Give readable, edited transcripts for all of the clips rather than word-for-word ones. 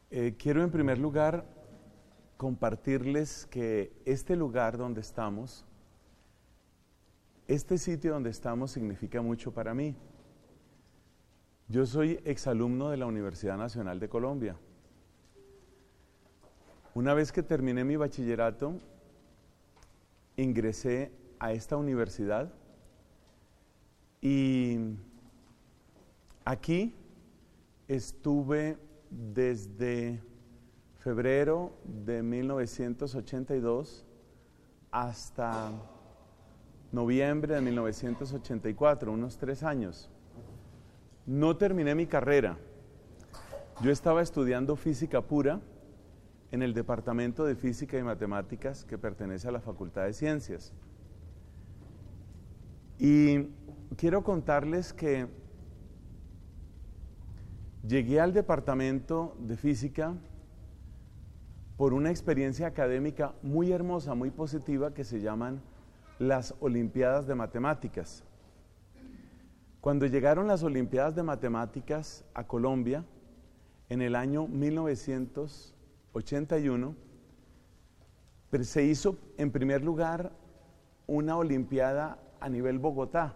Quiero en primer lugar compartirles que este lugar donde estamos, este sitio donde estamos significa mucho para mí. Yo soy exalumno de la Universidad Nacional de Colombia. Una vez que terminé mi bachillerato, ingresé a esta universidad y aquí estuve desde febrero de 1982 hasta noviembre de 1984, unos 3 años. No terminé mi carrera. Yo estaba estudiando física pura en el Departamento de Física y Matemáticas que pertenece a la Facultad de Ciencias. Y quiero contarles que llegué al Departamento de Física por una experiencia académica muy hermosa, muy positiva, que se llaman las Olimpiadas de Matemáticas. Cuando llegaron las Olimpiadas de Matemáticas a Colombia, en el año 1981, se hizo en primer lugar una Olimpiada a nivel Bogotá.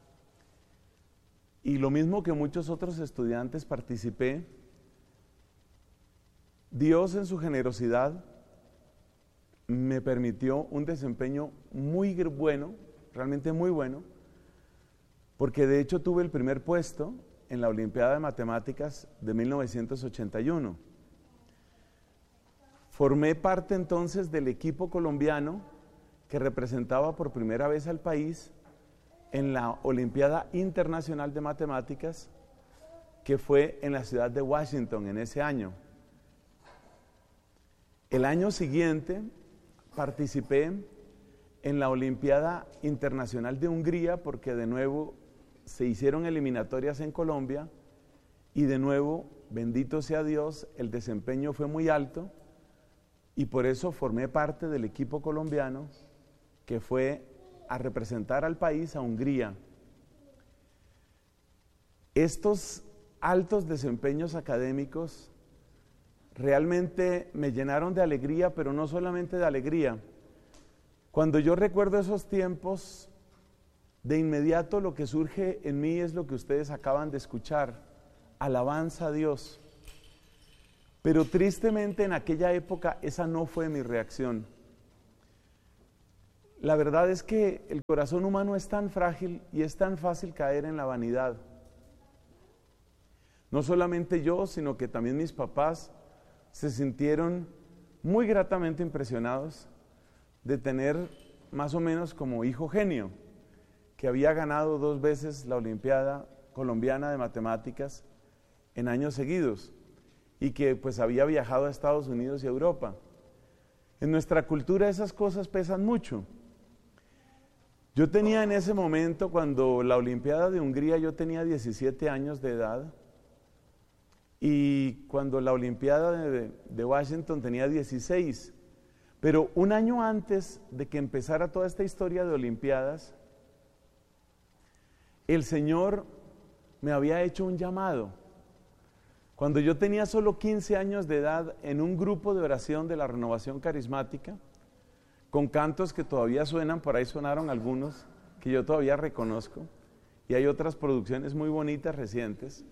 Y lo mismo que muchos otros estudiantes participé. Dios en su generosidad me permitió un desempeño muy bueno, realmente muy bueno, porque de hecho tuve el primer puesto en la Olimpiada de Matemáticas de 1981. Formé parte entonces del equipo colombiano que representaba por primera vez al país en la Olimpiada Internacional de Matemáticas, que fue en la ciudad de Washington en ese año. El año siguiente participé en la Olimpiada Internacional de Hungría, porque de nuevo se hicieron eliminatorias en Colombia y de nuevo, bendito sea Dios, el desempeño fue muy alto y por eso formé parte del equipo colombiano que fue a representar al país, a Hungría. Estos altos desempeños académicos realmente me llenaron de alegría, pero no solamente de alegría. Cuando yo recuerdo esos tiempos, de inmediato lo que surge en mí es lo que ustedes acaban de escuchar: alabanza a Dios. Pero tristemente en aquella época esa no fue mi reacción. La verdad es que el corazón humano es tan frágil y es tan fácil caer en la vanidad. No solamente yo, sino que también mis papás se sintieron muy gratamente impresionados de tener más o menos como hijo genio, que había ganado 2 veces la Olimpiada Colombiana de Matemáticas en años seguidos y que pues había viajado a Estados Unidos y a Europa. En nuestra cultura esas cosas pesan mucho. Yo tenía en ese momento, cuando la Olimpiada de Hungría, yo tenía 17 años de edad, y cuando la Olimpiada de Washington tenía 16. Pero un año antes de que empezara toda esta historia de Olimpiadas, el Señor me había hecho un llamado. Cuando yo tenía solo 15 años de edad, en un grupo de oración de la Renovación Carismática, con cantos que todavía suenan, por ahí sonaron algunos que yo todavía reconozco, y hay otras producciones muy bonitas recientes.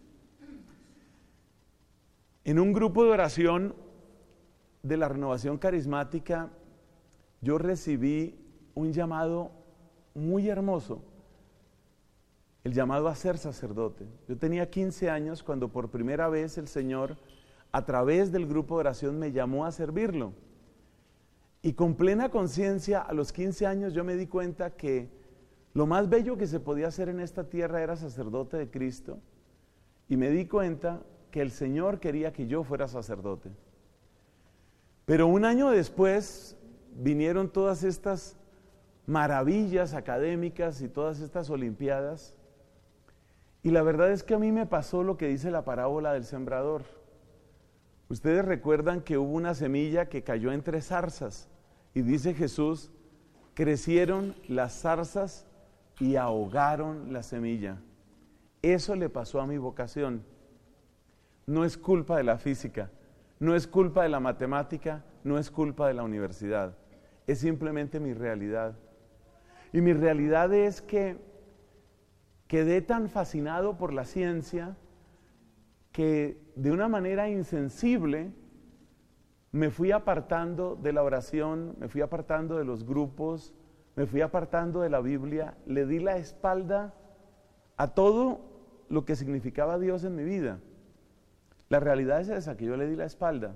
En un grupo de oración de la Renovación Carismática, yo recibí un llamado muy hermoso, el llamado a ser sacerdote. Yo tenía 15 años cuando por primera vez el Señor, a través del grupo de oración, me llamó a servirlo. Y con plena conciencia, a los 15 años yo me di cuenta que lo más bello que se podía hacer en esta tierra era sacerdote de Cristo. Y me di cuenta que el Señor quería que yo fuera sacerdote. Pero un año después vinieron todas estas maravillas académicas y todas estas olimpiadas. Y la verdad es que a mí me pasó lo que dice la parábola del sembrador. Ustedes recuerdan que hubo una semilla que cayó entre zarzas y dice Jesús, crecieron las zarzas y ahogaron la semilla. Eso le pasó a mi vocación. No es culpa de la física, no es culpa de la matemática, no es culpa de la universidad, es simplemente mi realidad. Y mi realidad es que quedé tan fascinado por la ciencia que de una manera insensible me fui apartando de la oración, me fui apartando de los grupos, me fui apartando de la Biblia, le di la espalda a todo lo que significaba Dios en mi vida. La realidad es esa, que yo le di la espalda.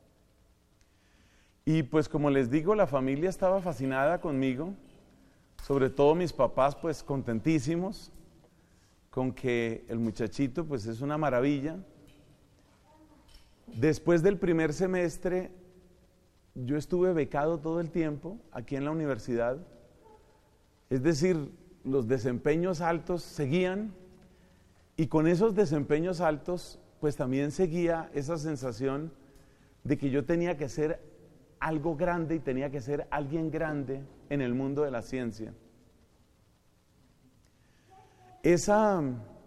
Y pues como les digo, la familia estaba fascinada conmigo, sobre todo mis papás pues contentísimos con que el muchachito pues es una maravilla. Después del primer semestre, yo estuve becado todo el tiempo aquí en la universidad, es decir, los desempeños altos seguían, y con esos desempeños altos, pues también seguía esa sensación de que yo tenía que ser algo grande y tenía que ser alguien grande en el mundo de la ciencia. Esa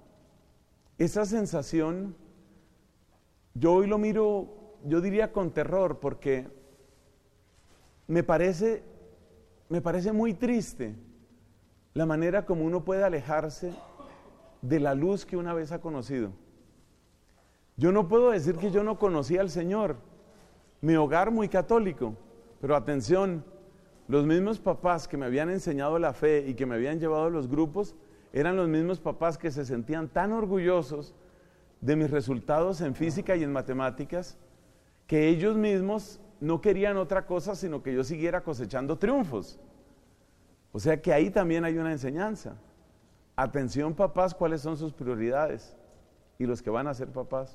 sensación, yo hoy lo miro, yo diría con terror, porque me parece muy triste la manera como uno puede alejarse de la luz que una vez ha conocido. Yo no puedo decir que yo no conocía al Señor, mi hogar muy católico, pero atención, los mismos papás que me habían enseñado la fe y que me habían llevado a los grupos, eran los mismos papás que se sentían tan orgullosos de mis resultados en física y en matemáticas, que ellos mismos no querían otra cosa sino que yo siguiera cosechando triunfos. O sea que ahí también hay una enseñanza. Atención papás, ¿cuáles son sus prioridades? Y los que van a ser papás.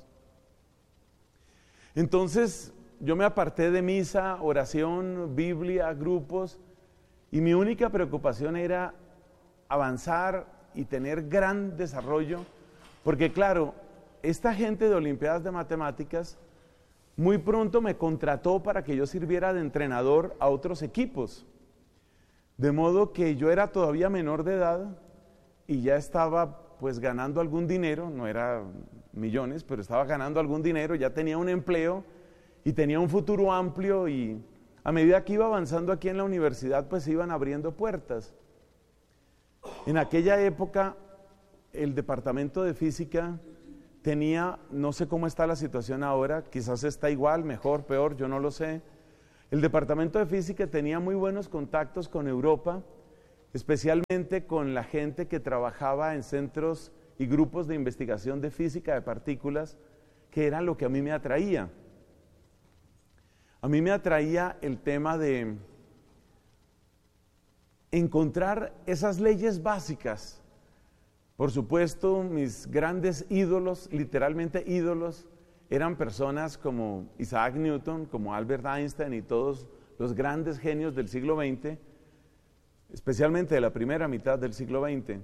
Entonces yo me aparté de misa, oración, Biblia, grupos, y mi única preocupación era avanzar y tener gran desarrollo, porque claro, esta gente de Olimpiadas de Matemáticas muy pronto me contrató para que yo sirviera de entrenador a otros equipos, de modo que yo era todavía menor de edad y ya estaba pues ganando algún dinero, no era millones, pero estaba ganando algún dinero, ya tenía un empleo y tenía un futuro amplio, y a medida que iba avanzando aquí en la universidad pues se iban abriendo puertas. En aquella época el departamento de física tenía, no sé cómo está la situación ahora, quizás está igual, mejor, peor, yo no lo sé. El departamento de física tenía muy buenos contactos con Europa, especialmente con la gente que trabajaba en centros y grupos de investigación de física de partículas, que era lo que a mí me atraía. A mí me atraía el tema de encontrar esas leyes básicas. Por supuesto, mis grandes ídolos, literalmente ídolos, eran personas como Isaac Newton, como Albert Einstein y todos los grandes genios del siglo XX, especialmente de la primera mitad del siglo XX.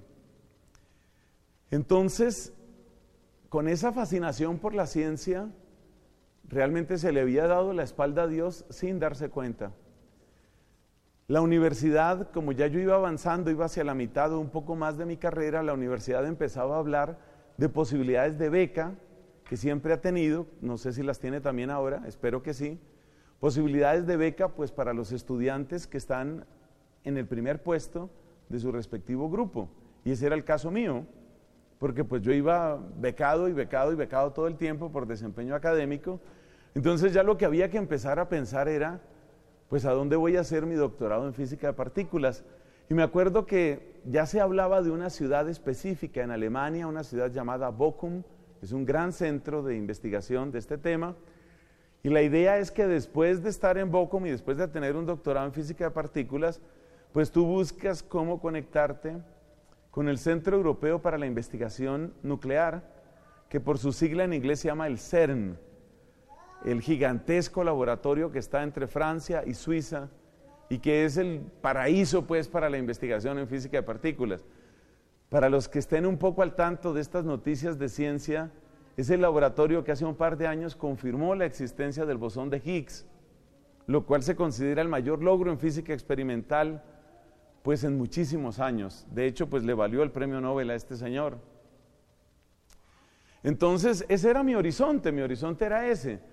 Entonces, con esa fascinación por la ciencia, realmente se le había dado la espalda a Dios sin darse cuenta. La universidad, como ya yo iba avanzando, iba hacia la mitad o un poco más de mi carrera, la universidad empezaba a hablar de posibilidades de beca, que siempre ha tenido, no sé si las tiene también ahora, espero que sí, posibilidades de beca pues para los estudiantes que están en el primer puesto de su respectivo grupo, y ese era el caso mío, porque pues yo iba becado y becado y becado todo el tiempo por desempeño académico. Entonces ya lo que había que empezar a pensar era, pues ¿a dónde voy a hacer mi doctorado en física de partículas? Y me acuerdo que ya se hablaba de una ciudad específica en Alemania, una ciudad llamada Bochum, es un gran centro de investigación de este tema, y la idea es que después de estar en Bochum y después de tener un doctorado en física de partículas, pues tú buscas cómo conectarte con el Centro Europeo para la Investigación Nuclear, que por su sigla en inglés se llama el CERN, el gigantesco laboratorio que está entre Francia y Suiza y que es el paraíso pues para la investigación en física de partículas. Para los que estén un poco al tanto de estas noticias de ciencia, es el laboratorio que hace un par de años confirmó la existencia del bosón de Higgs, lo cual se considera el mayor logro en física experimental pues en muchísimos años. De hecho, pues le valió el premio Nobel a este señor. Entonces, ese era mi horizonte era ese.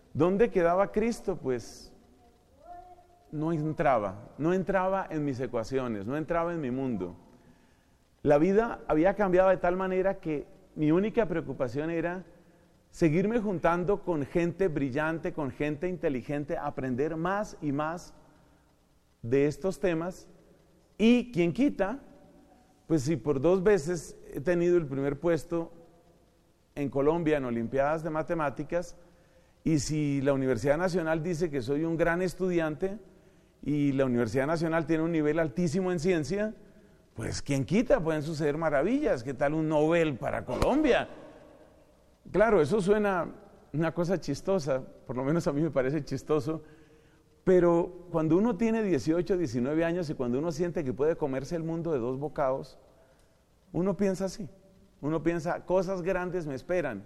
¿Dónde quedaba Cristo? Pues no entraba en mis ecuaciones, no entraba en mi mundo. La vida había cambiado de tal manera que mi única preocupación era seguirme juntando con gente brillante, con gente inteligente, aprender más y más de estos temas. Y quien quita, pues si por 2 veces he tenido el primer puesto en Colombia en Olimpiadas de Matemáticas, y si la Universidad Nacional dice que soy un gran estudiante y la Universidad Nacional tiene un nivel altísimo en ciencia, pues quien quita, pueden suceder maravillas. ¿Qué tal un Nobel para Colombia? Claro, eso suena una cosa chistosa, por lo menos a mí me parece chistoso, pero cuando uno tiene 18, 19 años y cuando uno siente que puede comerse el mundo de 2 bocados, uno piensa así, uno piensa, cosas grandes me esperan.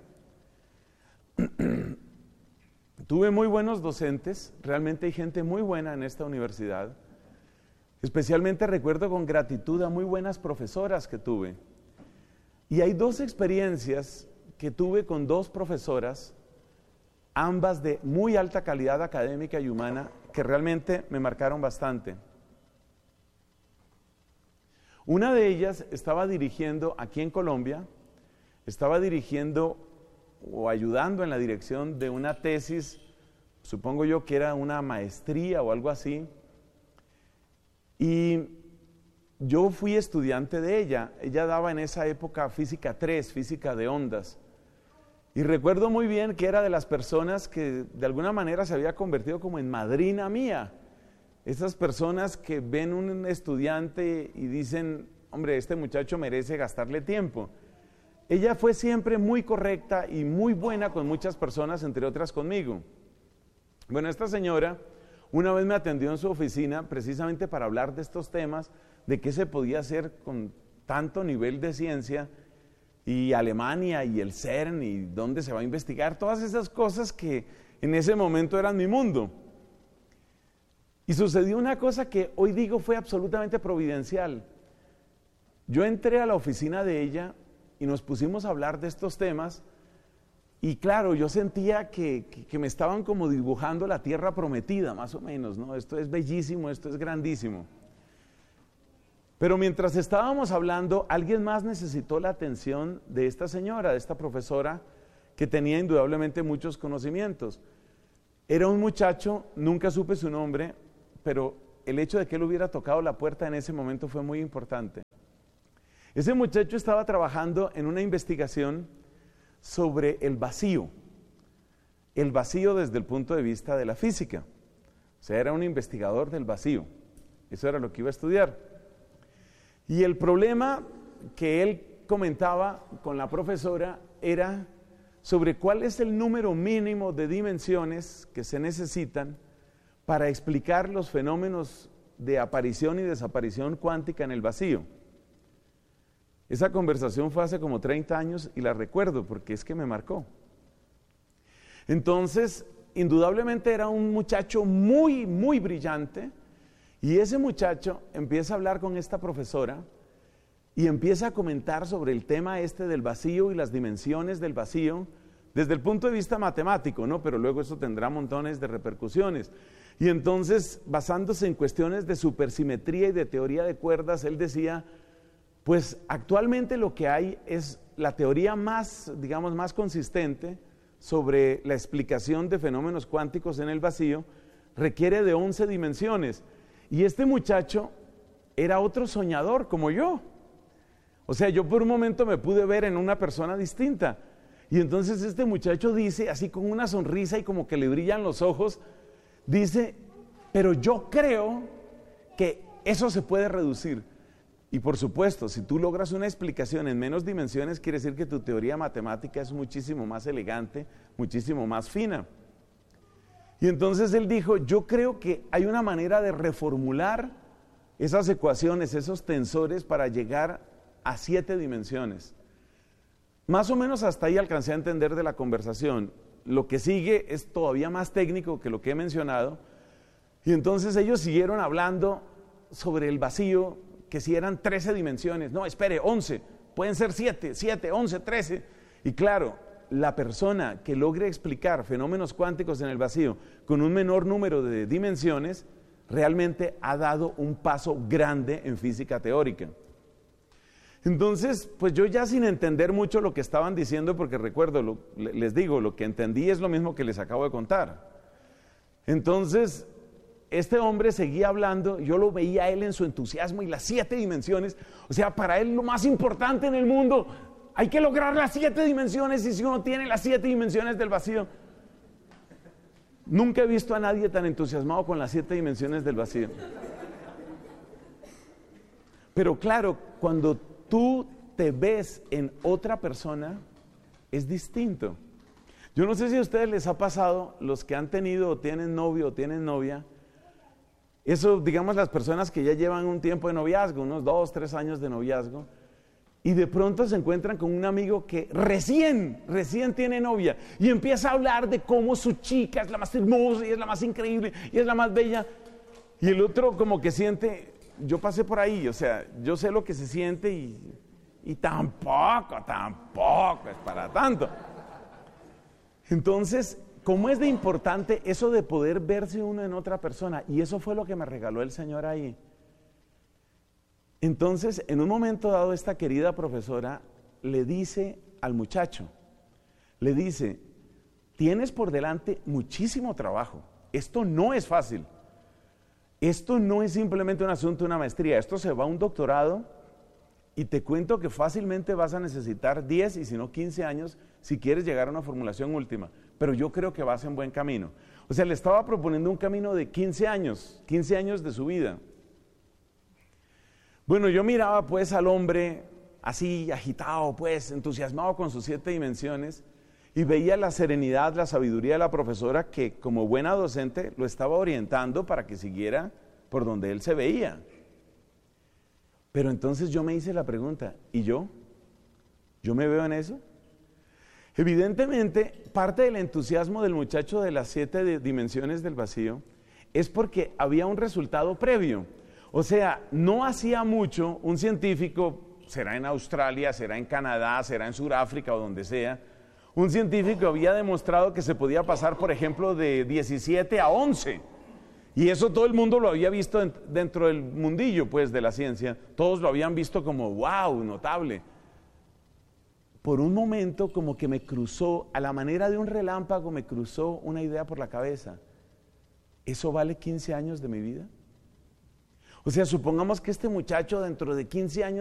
Tuve muy buenos docentes, realmente hay gente muy buena en esta universidad. Especialmente recuerdo con gratitud a muy buenas profesoras que tuve. Y hay 2 experiencias que tuve con 2 profesoras, ambas de muy alta calidad académica y humana, que realmente me marcaron bastante. Una de ellas estaba dirigiendo aquí en Colombia, estaba dirigiendo o ayudando en la dirección de una tesis, supongo yo que era una maestría o algo así, y yo fui estudiante de ella. Ella daba en esa época física 3, física de ondas, y recuerdo muy bien que era de las personas que de alguna manera se había convertido como en madrina mía. Esas personas que ven un estudiante y dicen, hombre, este muchacho merece gastarle tiempo. Ella fue siempre muy correcta y muy buena con muchas personas, entre otras conmigo. Bueno, esta señora una vez me atendió en su oficina precisamente para hablar de estos temas, de qué se podía hacer con tanto nivel de ciencia, y Alemania y el CERN y dónde se va a investigar, todas esas cosas que en ese momento eran mi mundo. Y sucedió una cosa que hoy digo fue absolutamente providencial. Yo entré a la oficina de ella y nos pusimos a hablar de estos temas, y claro, yo sentía que me estaban como dibujando la tierra prometida, más o menos, ¿no? Esto es bellísimo, esto es grandísimo. Pero mientras estábamos hablando, alguien más necesitó la atención de esta señora, de esta profesora, que tenía indudablemente muchos conocimientos. Era un muchacho, nunca supe su nombre, pero el hecho de que él hubiera tocado la puerta en ese momento fue muy importante. Ese muchacho estaba trabajando en una investigación sobre el vacío desde el punto de vista de la física. O sea, era un investigador del vacío, eso era lo que iba a estudiar. Y el problema que él comentaba con la profesora era sobre cuál es el número mínimo de dimensiones que se necesitan para explicar los fenómenos de aparición y desaparición cuántica en el vacío. Esa conversación fue hace como 30 años y la recuerdo porque es que me marcó. Entonces, indudablemente era un muchacho muy, muy brillante, y ese muchacho empieza a hablar con esta profesora y empieza a comentar sobre el tema este del vacío y las dimensiones del vacío desde el punto de vista matemático, ¿no? Pero luego eso tendrá montones de repercusiones. Y entonces, basándose en cuestiones de supersimetría y de teoría de cuerdas, él decía, pues actualmente lo que hay es la teoría más, digamos, más consistente sobre la explicación de fenómenos cuánticos en el vacío, requiere de 11 dimensiones. Y este muchacho era otro soñador como yo. O sea, yo por un momento me pude ver en una persona distinta. Y entonces este muchacho dice, así con una sonrisa y como que le brillan los ojos, dice, pero yo creo que eso se puede reducir. Y por supuesto, si tú logras una explicación en menos dimensiones, quiere decir que tu teoría matemática es muchísimo más elegante, muchísimo más fina. Y entonces él dijo, yo creo que hay una manera de reformular esas ecuaciones, esos tensores para llegar a 7 dimensiones. Más o menos hasta ahí alcancé a entender de la conversación. Lo que sigue es todavía más técnico que lo que he mencionado. Y entonces ellos siguieron hablando sobre el vacío, que si eran 13 dimensiones. No, espere, 11, pueden ser 7, 11, 13. Y claro, la persona que logre explicar fenómenos cuánticos en el vacío con un menor número de dimensiones, realmente ha dado un paso grande en física teórica. Entonces, pues yo ya sin entender mucho lo que estaban diciendo, porque recuerdo, les digo, lo que entendí es lo mismo que les acabo de contar. Entonces, este hombre seguía hablando, yo lo veía a él en su entusiasmo y las 7 dimensiones, o sea, para él lo más importante en el mundo, hay que lograr las 7 dimensiones, y si uno tiene las 7 dimensiones del vacío. Nunca he visto a nadie tan entusiasmado con las 7 dimensiones del vacío. Pero claro, cuando tú te ves en otra persona, es distinto. Yo no sé si a ustedes les ha pasado, los que han tenido o tienen novio o tienen novia, eso, digamos, las personas que ya llevan un tiempo de noviazgo, unos 2, 3 años de noviazgo, y de pronto se encuentran con un amigo que recién tiene novia, y empieza a hablar de cómo su chica es la más hermosa, y es la más increíble, y es la más bella, y el otro como que siente, yo pasé por ahí, o sea, yo sé lo que se siente, y tampoco es para tanto. Entonces, ¿cómo es de importante eso de poder verse uno en otra persona? Y eso fue lo que me regaló el Señor ahí. Entonces, en un momento dado, esta querida profesora le dice al muchacho, le dice, tienes por delante muchísimo trabajo, esto no es fácil, esto no es simplemente un asunto de una maestría, esto se va a un doctorado, y te cuento que fácilmente vas a necesitar 10 y si no 15 años si quieres llegar a una formulación última, pero yo creo que vas en buen camino. O sea, le estaba proponiendo un camino de 15 años de su vida. Bueno, yo miraba pues al hombre así agitado, pues entusiasmado con sus 7 dimensiones, y veía la serenidad, la sabiduría de la profesora que como buena docente lo estaba orientando para que siguiera por donde él se veía. Pero entonces yo me hice la pregunta, ¿y yo? ¿Yo me veo en eso? Evidentemente, parte del entusiasmo del muchacho de las 7 dimensiones del vacío es porque había un resultado previo. O sea, no hacía mucho un científico, será en Australia, será en Canadá, será en Sudáfrica o donde sea, un científico había demostrado que se podía pasar, por ejemplo, de 17 a 11. Y eso todo el mundo lo había visto dentro del mundillo, pues, de la ciencia. Todos lo habían visto como, wow, notable. Por un momento como que me cruzó, a la manera de un relámpago, me cruzó una idea por la cabeza. ¿Eso vale 15 años de mi vida? O sea, supongamos que este muchacho dentro de 15 años